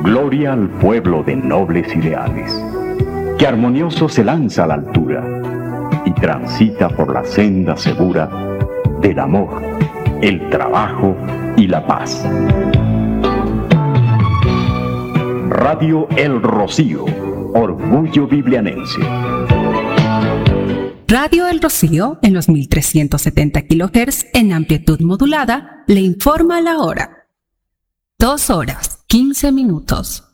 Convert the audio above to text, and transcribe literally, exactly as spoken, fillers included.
Gloria al pueblo de nobles ideales, que armonioso se lanza a la altura y transita por la senda segura del amor, el trabajo y la paz. Radio El Rocío, orgullo biblianense. Radio El Rocío, en los mil trescientos setenta kilohertz en amplitud modulada, le informa la hora. Dos horas, quince minutos.